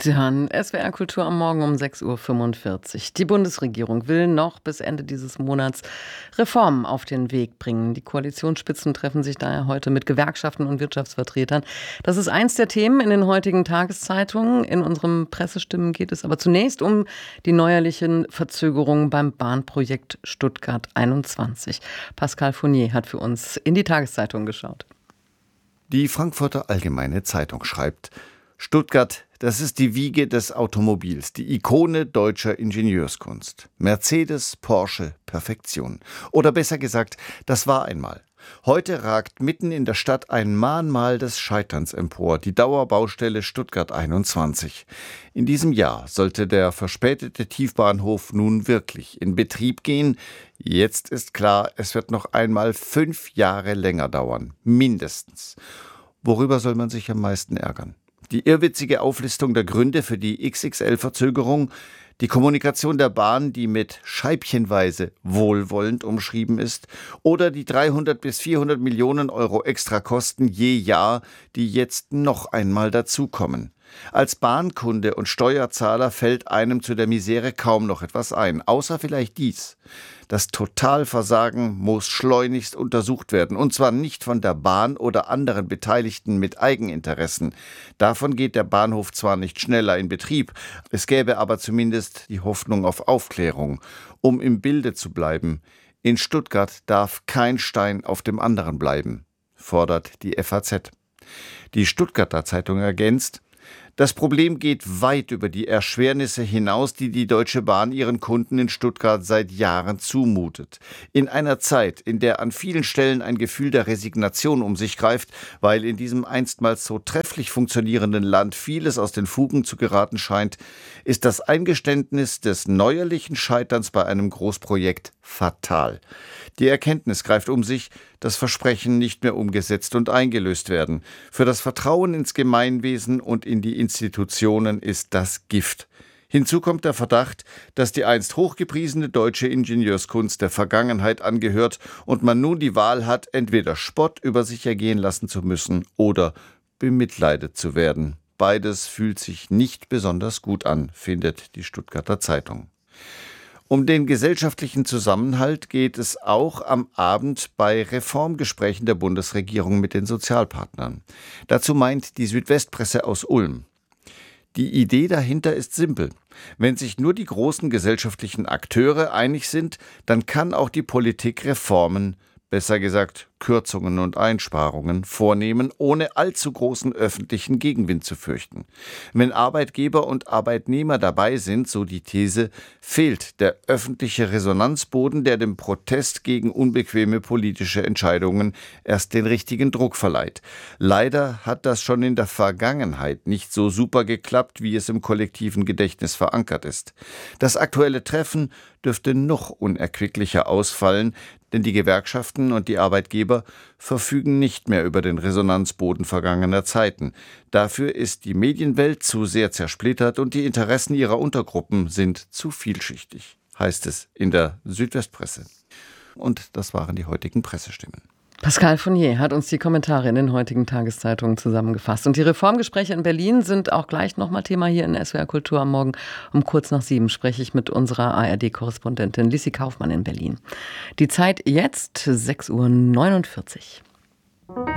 Dann SWR Kultur am Morgen um 6:45 Uhr. Die Bundesregierung will noch bis Ende dieses Monats Reformen auf den Weg bringen. Die Koalitionsspitzen treffen sich daher heute mit Gewerkschaften und Wirtschaftsvertretern. Das ist eins der Themen in den heutigen Tageszeitungen. In unserem Pressestimmen geht es aber zunächst um die neuerlichen Verzögerungen beim Bahnprojekt Stuttgart 21. Pascal Fournier hat für uns in die Tageszeitung geschaut. Die Frankfurter Allgemeine Zeitung schreibt: Stuttgart, das ist die Wiege des Automobils, die Ikone deutscher Ingenieurskunst. Mercedes, Porsche, Perfektion. Oder besser gesagt, das war einmal. Heute ragt mitten in der Stadt ein Mahnmal des Scheiterns empor, die Dauerbaustelle Stuttgart 21. In diesem Jahr sollte der verspätete Tiefbahnhof nun wirklich in Betrieb gehen. Jetzt ist klar, es wird noch einmal 5 Jahre länger dauern, mindestens. Worüber soll man sich am meisten ärgern? Die irrwitzige Auflistung der Gründe für die XXL-Verzögerung, die Kommunikation der Bahn, die mit scheibchenweise wohlwollend umschrieben ist, oder die 300 bis 400 Millionen Euro Extrakosten je Jahr, die jetzt noch einmal dazukommen. Als Bahnkunde und Steuerzahler fällt einem zu der Misere kaum noch etwas ein, außer vielleicht dies: Das Totalversagen muss schleunigst untersucht werden, und zwar nicht von der Bahn oder anderen Beteiligten mit Eigeninteressen. Davon geht der Bahnhof zwar nicht schneller in Betrieb, es gäbe aber zumindest die Hoffnung auf Aufklärung. Um im Bilde zu bleiben: In Stuttgart darf kein Stein auf dem anderen bleiben, fordert die FAZ. Die Stuttgarter Zeitung ergänzt: Das Problem geht weit über die Erschwernisse hinaus, die die Deutsche Bahn ihren Kunden in Stuttgart seit Jahren zumutet. In einer Zeit, in der an vielen Stellen ein Gefühl der Resignation um sich greift, weil in diesem einstmals so trefflich funktionierenden Land vieles aus den Fugen zu geraten scheint, ist das Eingeständnis des neuerlichen Scheiterns bei einem Großprojekt fatal. Die Erkenntnis greift um sich, dass Versprechen nicht mehr umgesetzt und eingelöst werden. Für das Vertrauen ins Gemeinwesen und in die Institutionen ist das Gift. Hinzu kommt der Verdacht, dass die einst hochgepriesene deutsche Ingenieurskunst der Vergangenheit angehört und man nun die Wahl hat, entweder Spott über sich ergehen lassen zu müssen oder bemitleidet zu werden. Beides fühlt sich nicht besonders gut an, findet die Stuttgarter Zeitung. Um den gesellschaftlichen Zusammenhalt geht es auch am Abend bei Reformgesprächen der Bundesregierung mit den Sozialpartnern. Dazu meint die Südwestpresse aus Ulm: Die Idee dahinter ist simpel. Wenn sich nur die großen gesellschaftlichen Akteure einig sind, dann kann auch die Politik Reformen, besser gesagt Kürzungen und Einsparungen, vornehmen, ohne allzu großen öffentlichen Gegenwind zu fürchten. Wenn Arbeitgeber und Arbeitnehmer dabei sind, so die These, fehlt der öffentliche Resonanzboden, der dem Protest gegen unbequeme politische Entscheidungen erst den richtigen Druck verleiht. Leider hat das schon in der Vergangenheit nicht so super geklappt, wie es im kollektiven Gedächtnis verankert ist. Das aktuelle Treffen dürfte noch unerquicklicher ausfallen, denn die Gewerkschaften und die Arbeitgeber verfügen nicht mehr über den Resonanzboden vergangener Zeiten. Dafür ist die Medienwelt zu sehr zersplittert und die Interessen ihrer Untergruppen sind zu vielschichtig, heißt es in der Südwestpresse. Und das waren die heutigen Pressestimmen. Pascal Fournier hat uns die Kommentare in den heutigen Tageszeitungen zusammengefasst. Und die Reformgespräche in Berlin sind auch gleich nochmal Thema hier in SWR Kultur am Morgen. Um kurz nach 7 spreche ich mit unserer ARD-Korrespondentin Lissi Kaufmann in Berlin. Die Zeit jetzt 6:49 Uhr.